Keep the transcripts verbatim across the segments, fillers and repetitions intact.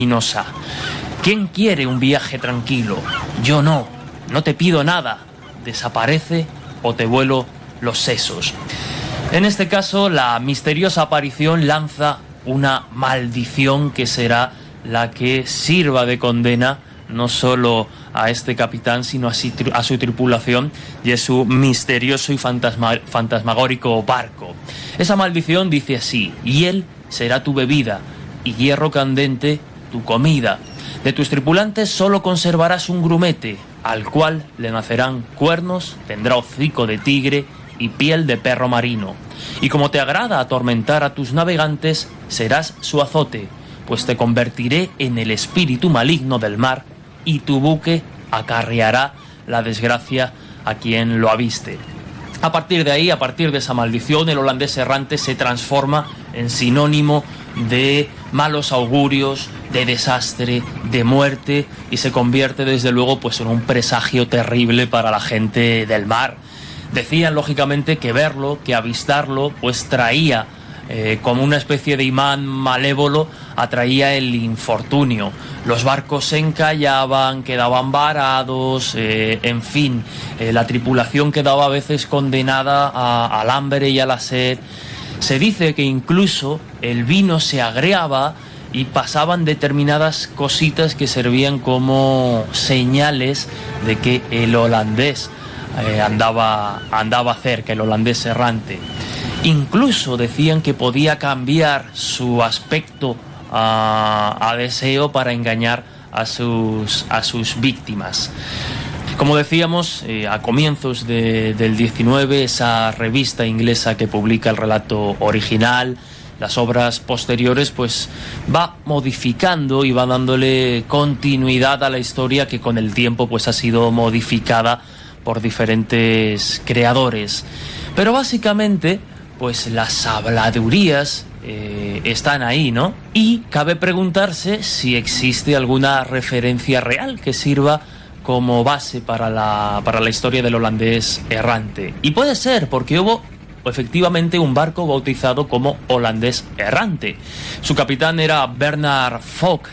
luminosa. ¿Quién quiere un viaje tranquilo? Yo no, no te pido nada. Desaparece o te vuelo los sesos. En este caso, la misteriosa aparición lanza una maldición que será la que sirva de condena no solo a este capitán, sino a su tripulación y a su misterioso y fantasma, fantasmagórico barco. Esa maldición dice así: hiel será tu bebida y hierro candente tu comida. De tus tripulantes solo conservarás un grumete, al cual le nacerán cuernos, tendrá hocico de tigre y piel de perro marino. Y como te agrada atormentar a tus navegantes, serás su azote, pues te convertiré en el espíritu maligno del mar y tu buque acarreará la desgracia a quien lo aviste. A partir de ahí, a partir de esa maldición, el holandés errante se transforma en sinónimo de malos augurios, de desastre, de muerte, y se convierte desde luego pues en un presagio terrible para la gente del mar. Decían lógicamente que verlo, que avistarlo, pues traía eh, como una especie de imán malévolo, atraía el infortunio. Los barcos se encallaban, quedaban varados, eh, en fin, eh, la tripulación quedaba a veces condenada a, al hambre y a la sed. Se dice que incluso el vino se agriaba y pasaban determinadas cositas que servían como señales de que el holandés eh, andaba, andaba cerca, el holandés errante. Incluso decían que podía cambiar su aspecto a, a deseo para engañar a sus, a sus víctimas. Como decíamos, eh, a comienzos de, del diecinueve, esa revista inglesa que publica el relato original, las obras posteriores, pues va modificando y va dándole continuidad a la historia que con el tiempo pues ha sido modificada por diferentes creadores. Pero básicamente, pues las habladurías eh, están ahí, ¿no? Y cabe preguntarse si existe alguna referencia real que sirva como base para la, para la historia del holandés errante. Y puede ser, porque hubo efectivamente un barco bautizado como holandés errante. Su capitán era Bernard Fogg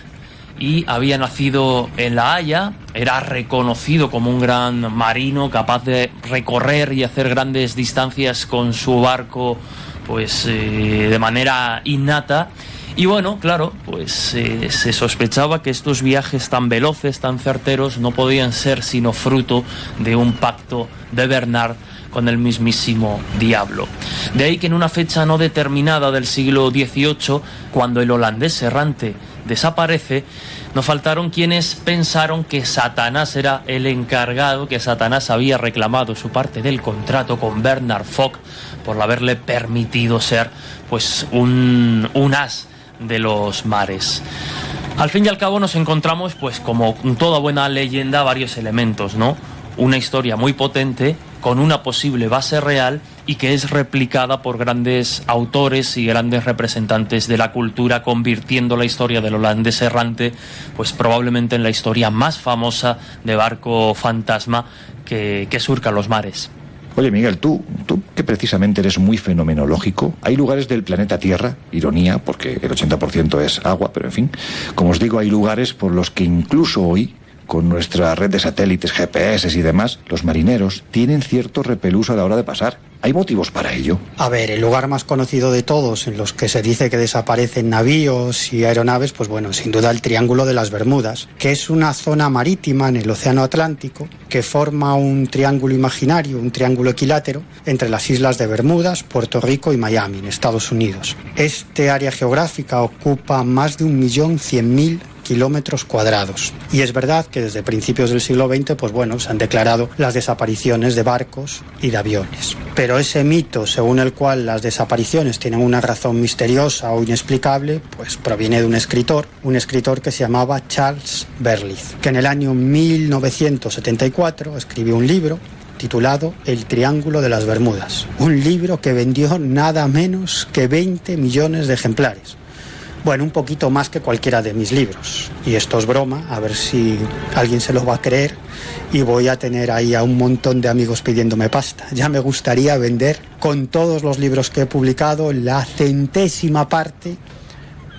y había nacido en La Haya. Era reconocido como un gran marino capaz de recorrer y hacer grandes distancias con su barco, pues eh, de manera innata. Y bueno, claro, pues eh, se sospechaba que estos viajes tan veloces, tan certeros, no podían ser sino fruto de un pacto de Bernard con el mismísimo diablo. De ahí que en una fecha no determinada del siglo dieciocho, cuando el holandés errante desaparece, no faltaron quienes pensaron que Satanás era el encargado, que Satanás había reclamado su parte del contrato con Bernard Fogg por haberle permitido ser pues un, un as de los mares. Al fin y al cabo nos encontramos, pues como en toda buena leyenda, varios elementos, ¿no? Una historia muy potente, con una posible base real y que es replicada por grandes autores y grandes representantes de la cultura, convirtiendo la historia del holandés errante pues probablemente en la historia más famosa de barco fantasma que, que surca los mares. Oye, Miguel, tú, tú que precisamente eres muy fenomenológico, hay lugares del planeta Tierra, ironía, porque el ochenta por ciento es agua, pero en fin, como os digo, hay lugares por los que incluso hoy, con nuestra red de satélites, G P S y demás, los marineros tienen cierto repelús a la hora de pasar. ¿Hay motivos para ello? A ver, el lugar más conocido de todos en los que se dice que desaparecen navíos y aeronaves, pues bueno, sin duda el Triángulo de las Bermudas, que es una zona marítima en el Océano Atlántico que forma un triángulo imaginario, un triángulo equilátero, entre las islas de Bermudas, Puerto Rico y Miami, en Estados Unidos. Este área geográfica ocupa más de un millón cien mil kilómetros cuadrados. Y es verdad que desde principios del siglo veinte, pues bueno, se han declarado las desapariciones de barcos y de aviones. Pero ese mito según el cual las desapariciones tienen una razón misteriosa o inexplicable, pues proviene de un escritor, un escritor que se llamaba Charles Berlitz, que en el año mil novecientos setenta y cuatro escribió un libro titulado El Triángulo de las Bermudas, un libro que vendió nada menos que veinte millones de ejemplares. Bueno, un poquito más que cualquiera de mis libros. Y esto es broma, a ver si alguien se lo va a creer y voy a tener ahí a un montón de amigos pidiéndome pasta. Ya me gustaría vender con todos los libros que he publicado la centésima parte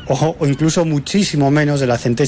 o, o incluso muchísimo menos de la centésima